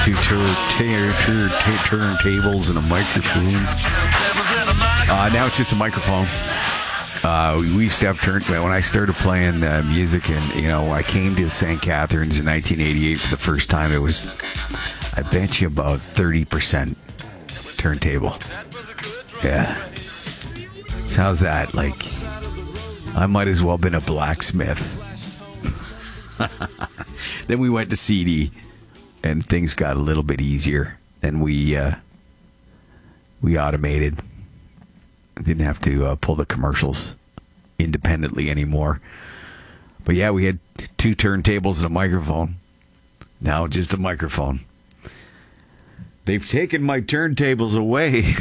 Two turntables and a microphone. Now it's just a microphone. We used to have when I started playing music, and I came to St. Catharines in 1988 for the first time. It was, I bet you, about 30% turntable. Yeah. So how's that? Like, I might as well have been a blacksmith. Then we went to CD, and things got a little bit easier. Then we automated. Didn't have to pull the commercials independently anymore. But yeah, we had two turntables and a microphone. Now just a microphone. They've taken my turntables away.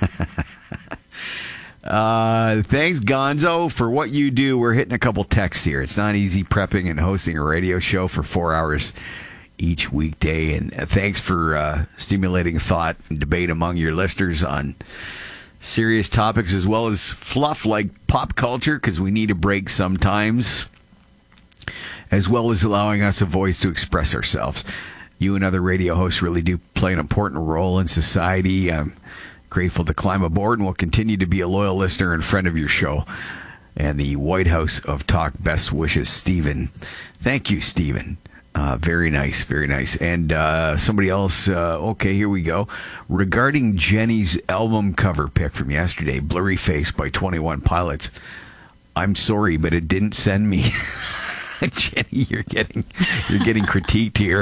Thanks, Gonzo, for what you do. We're hitting a couple texts here. It's not easy prepping and hosting a radio show for 4 hours each weekday. And thanks for stimulating thought and debate among your listeners on serious topics as well as fluff like pop culture, because we need a break sometimes, as well as allowing us a voice to express ourselves. You and other radio hosts really do play an important role in society. I'm grateful to climb aboard, and will continue to be a loyal listener and friend of your show. And the White House of Talk best wishes, Stephen. Thank you, Stephen. Very nice, very nice. And somebody else, okay, here we go. Regarding Jenny's album cover pick from yesterday, Blurry Face by 21 Pilots, I'm sorry, but it didn't send me. Jenny, you're getting critiqued here.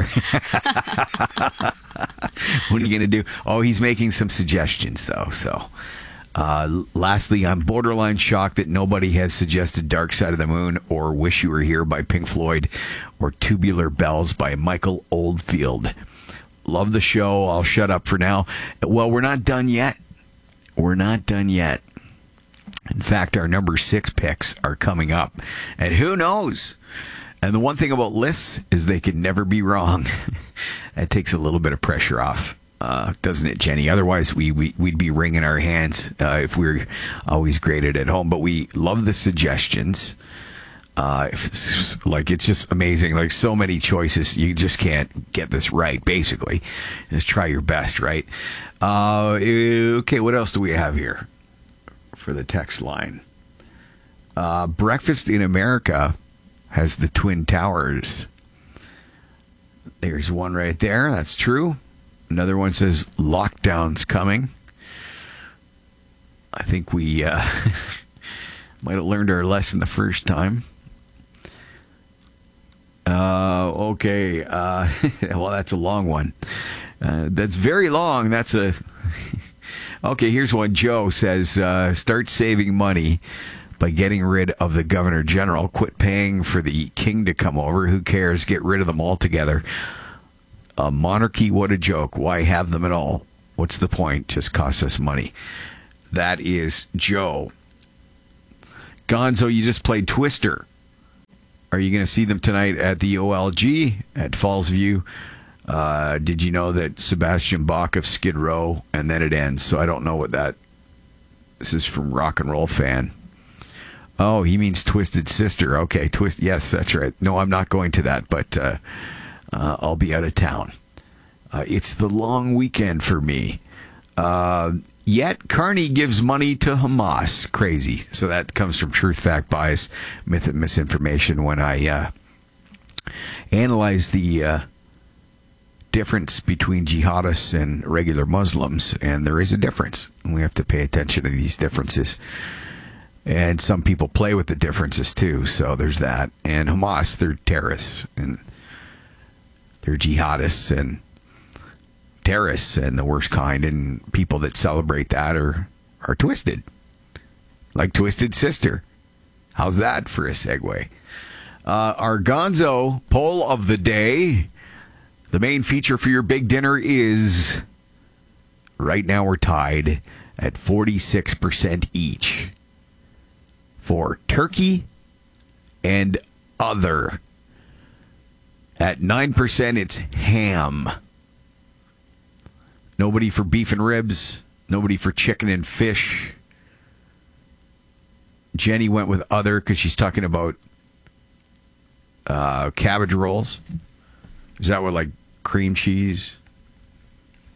What are you going to do? Oh, he's making some suggestions, though, so... lastly, I'm borderline shocked that nobody has suggested Dark Side of the Moon or Wish You Were Here by Pink Floyd or Tubular Bells by Michael Oldfield. Love the show. I'll shut up for now. Well, we're not done yet. We're not done yet. In fact, our number 6 picks are coming up. And who knows? And the one thing about lists is they can never be wrong. That takes a little bit of pressure off. Doesn't it, Jenny? Otherwise, we'd be wringing our hands if we were always graded at home. But we love the suggestions. It's just amazing. Like, so many choices. You just can't get this right, basically. Just try your best, right? Okay, what else do we have here for the text line? Breakfast in America has the Twin Towers. There's one right there. That's true. Another one says, lockdown's coming. I think we might have learned our lesson the first time. Okay. Well, that's a long one. That's very long. That's a... Okay, here's one. Joe says, start saving money by getting rid of the Governor General. Quit paying for the king to come over. Who cares? Get rid of them altogether. A monarchy, what a joke. Why have them at all? What's the point? Just costs us money. That is Joe. Gonzo, you just played Twister. Are you going to see them tonight at the OLG at Fallsview? Did you know that Sebastian Bach of Skid Row, and then it ends? So I don't know what that... This is from Rock and Roll Fan. Oh, he means Twisted Sister. Okay, yes, that's right. No, I'm not going to that, but... I'll be out of town. It's the long weekend for me. Yet Carney gives money to Hamas. Crazy. So that comes from Truth, Fact, Bias, Myth, and Misinformation when I analyze the difference between jihadists and regular Muslims. And there is a difference. And we have to pay attention to these differences. And some people play with the differences too. So there's that. And Hamas, they're terrorists. And they're jihadists and terrorists and the worst kind, and people that celebrate that are twisted. Like Twisted Sister. How's that for a segue? Our Gonzo poll of the day. The main feature for your big dinner is, right now we're tied at 46% each for turkey and other. At 9%, it's ham. Nobody for beef and ribs. Nobody for chicken and fish. Jenny went with other because she's talking about cabbage rolls. Is that what, like cream cheese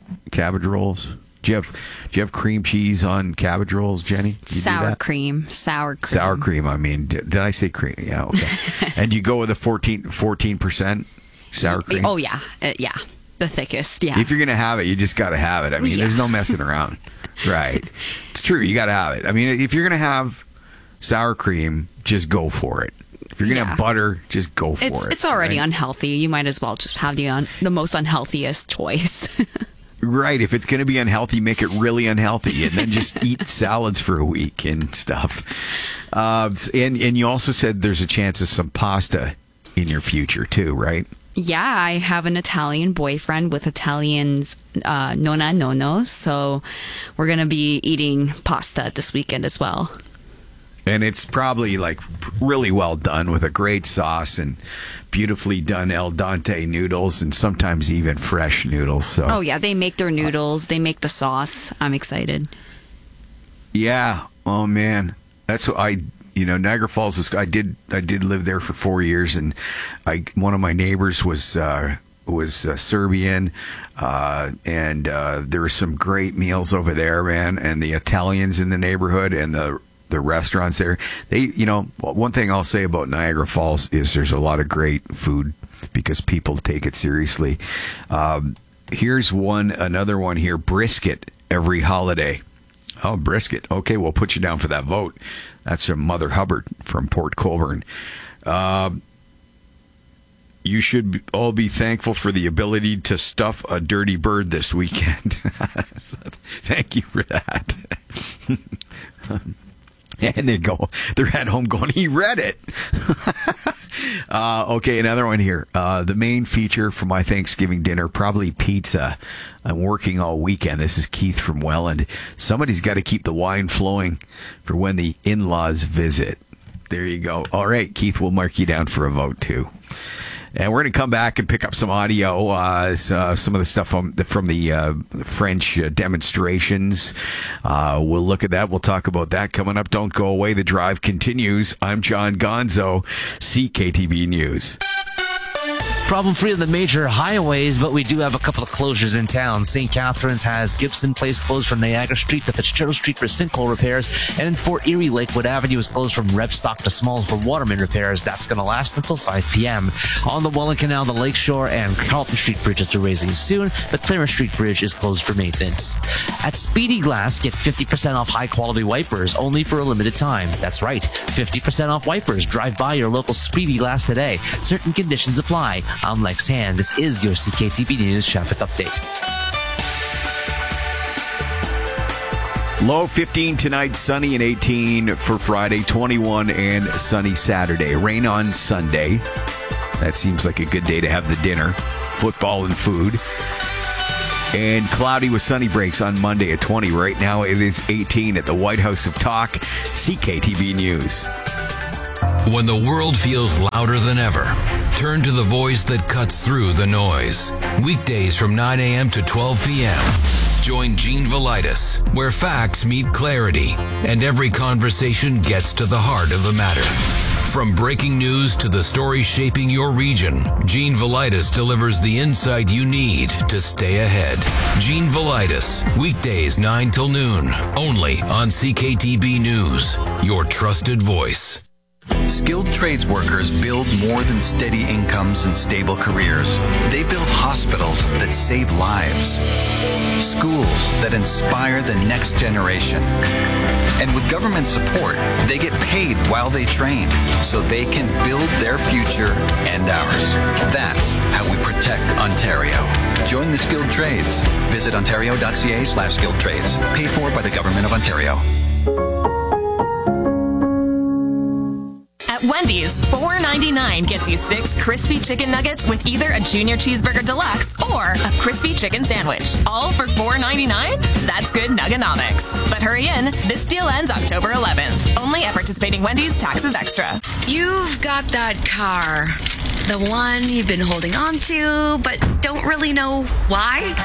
cabbage rolls? Do you have cream cheese on cabbage rolls, Jenny? Sour cream. Sour cream. I mean, did I say cream? Yeah, okay. And you go with a 14% sour cream? Oh, yeah. Yeah. The thickest, yeah. If you're going to have it, you just got to have it. I mean, there's no messing around. Right. It's true. You got to have it. I mean, if you're going to have sour cream, just go for it. If you're going to have butter, just go for it. It's already unhealthy. You might as well just have the most unhealthiest choice. Right. If it's going to be unhealthy, make it really unhealthy, and then just eat salads for a week and stuff. And you also said there's a chance of some pasta in your future too, right? Yeah, I have an Italian boyfriend with Italian's nonna nonos, so we're going to be eating pasta this weekend as well. And it's probably like really well done with a great sauce and beautifully done al dente noodles and sometimes even fresh noodles. So. Oh, yeah. They make their noodles. They make the sauce. I'm excited. Yeah. Oh, man. That's what Niagara Falls I did live there for 4 years, and one of my neighbors was Serbian, and there were some great meals over there, man. And the Italians in the neighborhood and the restaurants there, one thing I'll say about Niagara Falls is there's a lot of great food because people take it seriously. Here's another one here: brisket every holiday. Oh, brisket. Okay, we'll put you down for that vote. That's from Mother Hubbard from Port Colborne. You should all be thankful for the ability to stuff a dirty bird this weekend. Thank you for that. And they're at home going, he read it. Okay, another one here. The main feature for my Thanksgiving dinner, probably pizza. I'm working all weekend. This is Keith from Welland. Somebody's got to keep the wine flowing for when the in-laws visit. There you go. All right, Keith, we'll mark you down for a vote, too. And we're going to come back and pick up some audio, some of the stuff from the French demonstrations. We'll look at that. We'll talk about that coming up. Don't go away. The drive continues. I'm John Gonzo, CKTB News. Problem-free on the major highways, but we do have a couple of closures in town. St. Catharines has Gibson Place closed from Niagara Street to Fitzgerald Street for sinkhole repairs, and in Fort Erie, Lakewood Avenue is closed from Rebstock to Smalls for watermain repairs. That's going to last until 5 p.m. On the Welland Canal, the Lakeshore and Carlton Street bridges are raising soon. The Clarence Street Bridge is closed for maintenance. At Speedy Glass, get 50% off high-quality wipers only for a limited time. That's right, 50% off wipers. Drive by your local Speedy Glass today. Certain conditions apply. I'm Lex Tan. This is your CKTB News Traffic Update. Low 15 tonight, sunny and 18 for Friday, 21 and sunny Saturday. Rain on Sunday. That seems like a good day to have the dinner. Football and food. And cloudy with sunny breaks on Monday at 20. Right now it is 18 at the White House of Talk. CKTB News. When the world feels louder than ever, turn to the voice that cuts through the noise. Weekdays from 9 a.m. to 12 p.m. Join Gene Velitis, where facts meet clarity and every conversation gets to the heart of the matter. From breaking news to the story shaping your region, Gene Velitis delivers the insight you need to stay ahead. Gene Velitis, weekdays 9 till noon, only on CKTB News, your trusted voice. Skilled trades workers build more than steady incomes and stable careers. They build hospitals that save lives, schools that inspire the next generation. And with government support, they get paid while they train so they can build their future and ours. That's how we protect Ontario. Join the skilled trades. Visit ontario.ca/skilled trades. Paid for by the Government of Ontario. At Wendy's, $4.99 gets you 6 crispy chicken nuggets with either a Junior Cheeseburger Deluxe or a crispy chicken sandwich. All for $4.99? That's good nuggenomics. But hurry in. This deal ends October 11th. Only at participating Wendy's, taxes extra. You've got that car. The one you've been holding on to, but don't really know why?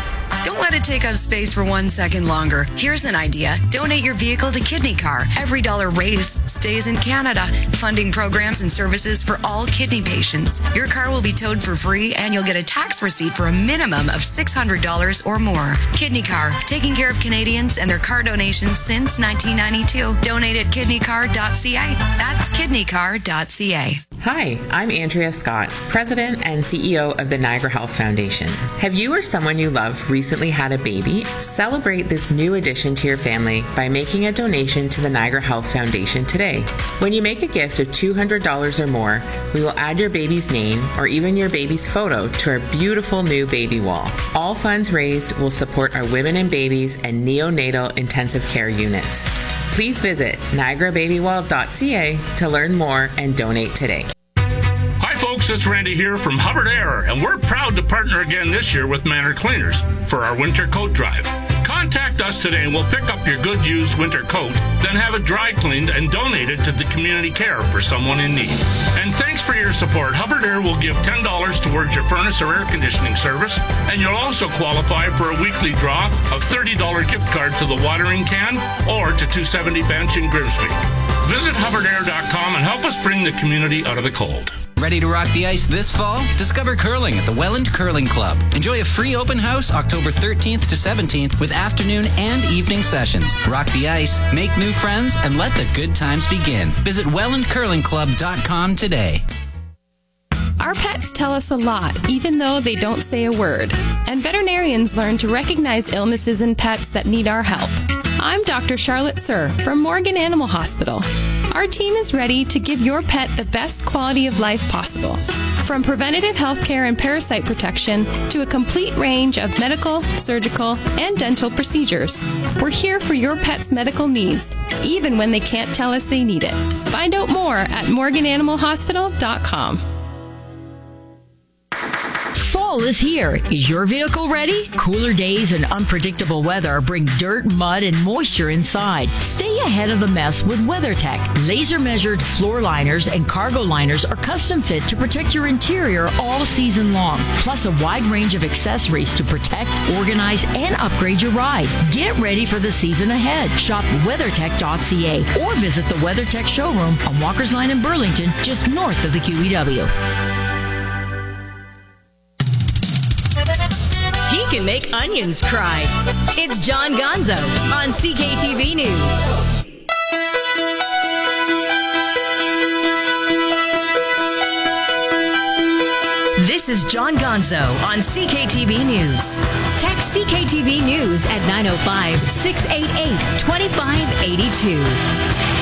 Don't let it take up space for 1 second longer. Here's an idea. Donate your vehicle to Kidney Car. Every dollar raised stays in Canada, funding programs and services for all kidney patients. Your car will be towed for free, and you'll get a tax receipt for a minimum of $600 or more. Kidney Car, taking care of Canadians and their car donations since 1992. Donate at kidneycar.ca. That's kidneycar.ca. Hi, I'm Andrea Scott, President and CEO of the Niagara Health Foundation. Have you or someone you love recently had a baby? Celebrate this new addition to your family by making a donation to the Niagara Health Foundation today. When you make a gift of $200 or more, we will add your baby's name or even your baby's photo to our beautiful new baby wall. All funds raised will support our women and babies and neonatal intensive care units. Please visit niagarababywall.ca to learn more and donate today. Hi folks, it's Randy here from Hubbard Air, and we're proud to partner again this year with Manor Cleaners for our winter coat drive. Contact us today and we'll pick up your good used winter coat, then have it dry cleaned and donated to the community care for someone in need. And thanks for your support. Hubbard Air will give $10 towards your furnace or air conditioning service, and you'll also qualify for a weekly draw of $30 gift card to the watering can or to 270 Bench in Grimsby. Visit HubbardAir.com and help us bring the community out of the cold. Ready to rock the ice this fall? Discover curling at the Welland Curling Club. Enjoy a free open house October 13th to 17th with afternoon and evening sessions. Rock the ice, make new friends, and let the good times begin. Visit WellandCurlingClub.com today. Our pets tell us a lot, even though they don't say a word. And veterinarians learn to recognize illnesses in pets that need our help. I'm Dr. Charlotte Sir from Morgan Animal Hospital. Our team is ready to give your pet the best quality of life possible. From preventative health care and parasite protection to a complete range of medical, surgical, and dental procedures. We're here for your pet's medical needs, even when they can't tell us they need it. Find out more at morgananimalhospital.com. Fall is here. Is your vehicle ready? Cooler days and unpredictable weather bring dirt, mud, and moisture inside. Stay ahead of the mess with WeatherTech. Laser-measured floor liners and cargo liners are custom fit to protect your interior all season long. Plus a wide range of accessories to protect, organize, and upgrade your ride. Get ready for the season ahead. Shop WeatherTech.ca or visit the WeatherTech showroom on Walker's Line in Burlington, just north of the QEW. He can make onions cry. It's John Gonzo on CKTV News. This is John Gonzo on CKTV News. Text CKTV News at 905-688-2582.